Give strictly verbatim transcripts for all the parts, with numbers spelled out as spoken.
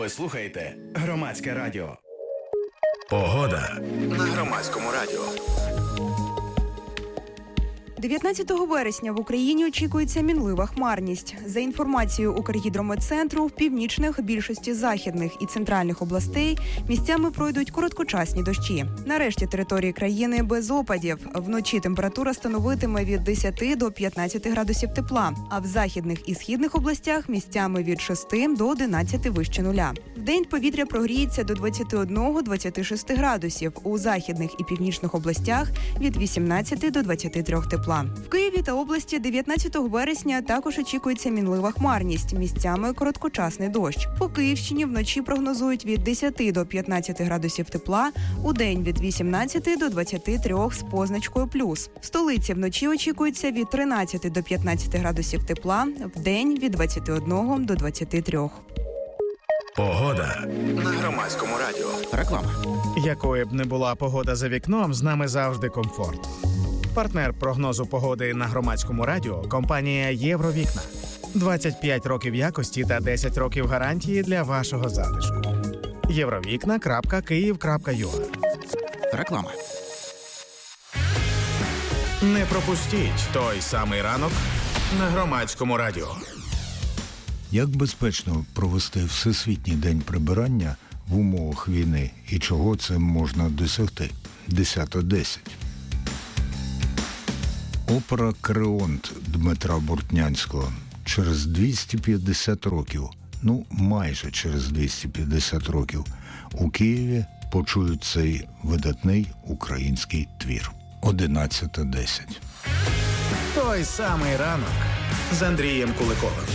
Ви слухаєте Громадське радіо. Погода на Громадському радіо. дев'ятнадцятого вересня в Україні очікується мінлива хмарність. За інформацією Укргідрометцентру, в північних, більшості західних і центральних областей місцями пройдуть короткочасні дощі. На решті території країни без опадів. Вночі температура становитиме від десяти до п'ятнадцяти градусів тепла, а в західних і східних областях місцями від шести до одинадцяти вище нуля. Вдень повітря прогріється до двадцяти одного - двадцяти шести градусів, у західних і північних областях від вісімнадцяти до двадцяти трьох тепла. В Києві та області дев'ятнадцятого вересня також очікується мінлива хмарність, місцями короткочасний дощ. По Київщині вночі прогнозують від десяти до п'ятнадцяти градусів тепла, удень від вісімнадцяти до двадцяти трьох з позначкою плюс. В столиці вночі очікується від тринадцяти до п'ятнадцяти градусів тепла, вдень від двадцяти одного до двадцяти трьох. Погода на Громадському радіо. Реклама. Якою б не була погода за вікном, з нами завжди комфорт. Партнер прогнозу погоди на Громадському радіо – компанія «Євровікна». двадцять п'ять років якості та десять років гарантії для вашого затишку. євровікна крапка київ крапка ю а. Реклама. Не пропустіть той самий ранок на Громадському радіо. Як безпечно провести Всесвітній день прибирання в умовах війни і чого цим можна досягти? десята десять. Опера «Креонт» Дмитра Бортнянського через двісті п'ятдесят років, ну майже через двісті п'ятдесят років, у Києві почують цей видатний український твір. одинадцята десять. Той самий ранок з Андрієм Куликовим.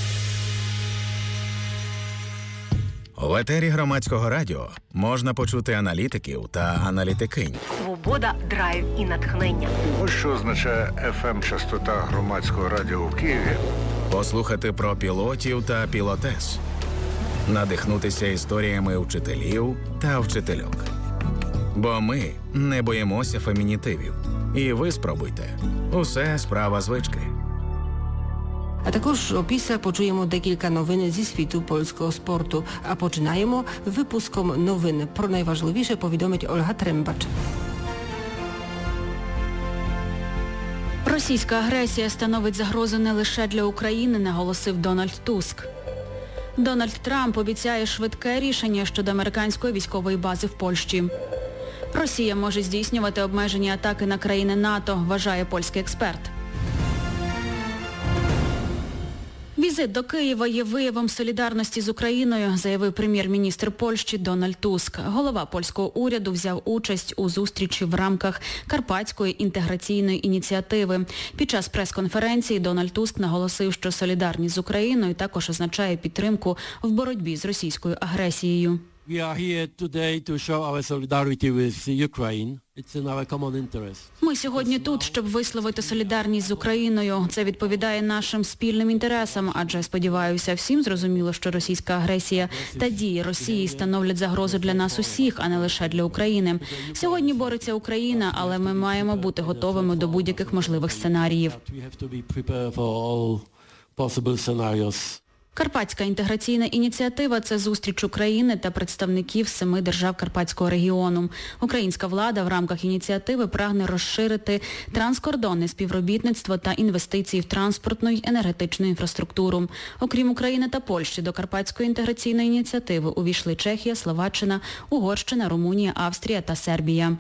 В етері Громадського радіо можна почути аналітиків та аналітикинь. Свобода, драйв і натхнення. Ось що означає еф ем-частота Громадського радіо в Києві. Послухати про пілотів та пілотес. Надихнутися історіями вчителів та вчительок. Бо ми не боїмося фемінітивів. І ви спробуйте. Усе справа звички. А також опісля почуємо декілька новин зі світу польського спорту. А починаємо випуском новин. Про найважливіше повідомить Ольга Трембач. Російська агресія становить загрозу не лише для України, наголосив Дональд Туск. Дональд Трамп обіцяє швидке рішення щодо американської військової бази в Польщі. Росія може здійснювати обмежені атаки на країни НАТО, вважає польський експерт. Візит до Києва є виявом солідарності з Україною, заявив прем'єр-міністр Польщі Дональд Туск. Голова польського уряду взяв участь у зустрічі в рамках Карпатської інтеграційної ініціативи. Під час прес-конференції Дональд Туск наголосив, що солідарність з Україною також означає підтримку в боротьбі з російською агресією. We are here today to show our solidarity with Ukraine. It's in our common interest. Ми сьогодні тут, щоб висловити солідарність з Україною. Це відповідає нашим спільним інтересам, адже, сподіваюся, всім зрозуміло, що російська агресія та дії Росії становлять загрозу для нас усіх, а не лише для України. Сьогодні бореться Україна, але ми маємо бути готовими до будь-яких можливих сценаріїв. We have to be prepared for all possible scenarios. Карпатська інтеграційна ініціатива – це зустріч України та представників семи держав Карпатського регіону. Українська влада в рамках ініціативи прагне розширити транскордонне співробітництво та інвестиції в транспортну й енергетичну інфраструктуру. Окрім України та Польщі, до Карпатської інтеграційної ініціативи увійшли Чехія, Словаччина, Угорщина, Румунія, Австрія та Сербія.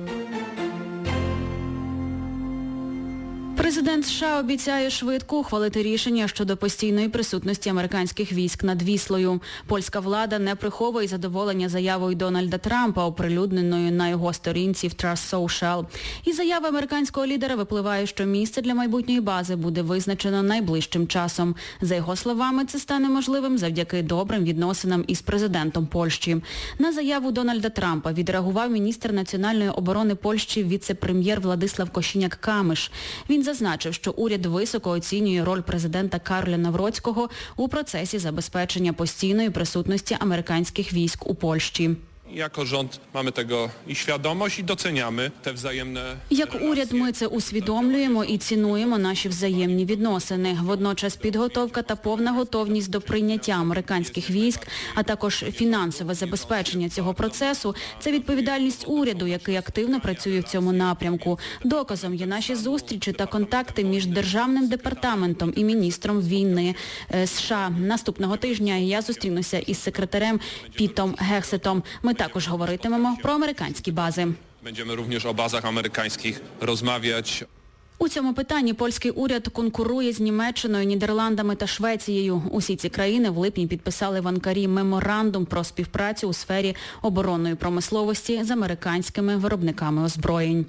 Президент США обіцяє швидко ухвалити рішення щодо постійної присутності американських військ над Віслою. Польська влада не приховує задоволення заявою Дональда Трампа, оприлюдненою на його сторінці в Truth Social. Із заяви американського лідера випливає, що місце для майбутньої бази буде визначено найближчим часом. За його словами, це стане можливим завдяки добрим відносинам із президентом Польщі. На заяву Дональда Трампа відреагував міністр національної оборони Польщі віце-прем'єр Владислав Косіняк-Камиш. Він зазначив, що уряд високо оцінює роль президента Кароля Навроцького у процесі забезпечення постійної присутності американських військ у Польщі. Jako rząd mamy tego i świadomość, i doceniamy te wzajemne Як уряд ми це усвідомлюємо і цінуємо наші взаємні відносини. Водночас підготовка та повна готовність до прийняття американських військ, а також фінансове забезпечення цього процесу – це відповідальність уряду, який активно працює в цьому напрямку. Доказом є наші зустрічі та контакти між Державним департаментом і міністром війни США. Наступного тижня я зустрінуся із секретарем Пітом Гексетом. Ми також говоритимемо про американські бази. Będziemy również o bazach amerykańskich rozmawiać. У цьому питанні польський уряд конкурує з Німеччиною, Нідерландами та Швецією. Усі ці країни в липні підписали в Анкарі меморандум про співпрацю у сфері оборонної промисловості з американськими виробниками озброєнь.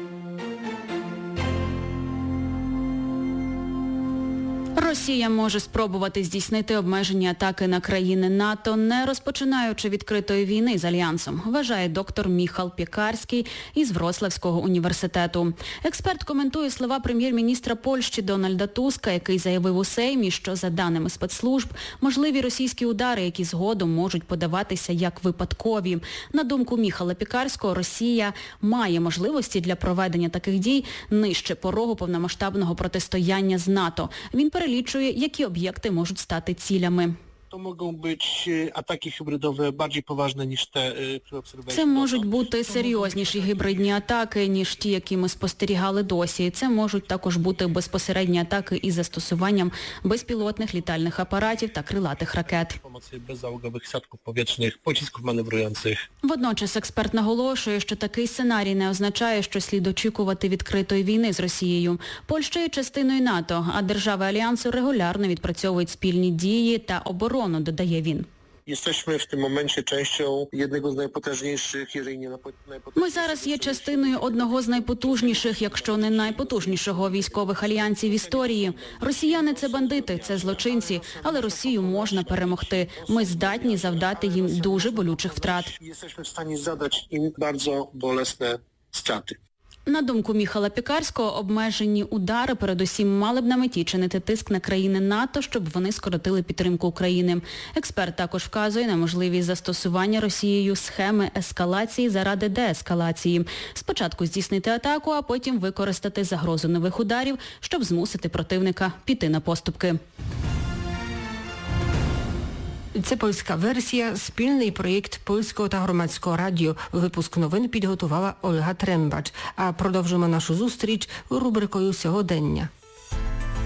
Росія може спробувати здійснити обмежені атаки на країни НАТО, не розпочинаючи відкритої війни з Альянсом, вважає доктор Міхал Пікарський із Вроцлавського університету. Експерт коментує слова прем'єр-міністра Польщі Дональда Туска, який заявив у Сеймі, що, за даними спецслужб, можливі російські удари, які згодом можуть подаватися як випадкові. На думку Міхала Пікарського, Росія має можливості для проведення таких дій нижче порогу повномасштабного протистояння з НАТО. Він перелічує, які об'єкти можуть стати цілями. To mogą być ataki hybrydowe bardziej poważne niż te, które obserwujemy. Це можуть бути серйозніші гібридні атаки, ніж ті, які ми спостерігали досі. Це можуть також бути безпосередні атаки із застосуванням безпілотних літальних апаратів та крилатих ракет. Pomocy bezzałogowych statków powietrznych, pocisków manewrujących. Водночас експерт наголошує, що такий сценарій не означає, що слід очікувати відкритої війни з Росією. Польща є частиною НАТО, а держави Альянсу регулярно відпрацьовують спільні дії та оборону, додає він. Jesteśmy w tym momencie częścią jednego z najpotężniejszych, jeżeli nie najpotężniejszych. Ми зараз є частиною одного з найпотужніших, якщо не найпотужнішого військових альянсів в історії. Росіяни – це бандити, це злочинці, але Росію можна перемогти. Ми здатні завдати їм дуже болючих втрат. Jesteśmy w stanie zadać im bardzo bolesne straty. На думку Міхала Пікарського, обмежені удари передусім мали б на меті чинити тиск на країни НАТО, щоб вони скоротили підтримку України. Експерт також вказує на можливість застосування Росією схеми ескалації заради деескалації. Спочатку здійснити атаку, а потім використати загрозу нових ударів, щоб змусити противника піти на поступки. Це польська версія, спільний проєкт Польського та Громадського радіо. Випуск новин підготувала Ольга Трембач. А продовжимо нашу зустріч рубрикою «Сьогодення».